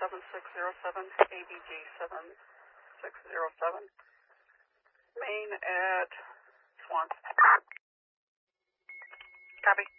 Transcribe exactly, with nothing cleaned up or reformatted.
seven six zero seven, A B G seven six zero seven. Main at Swan. Copy.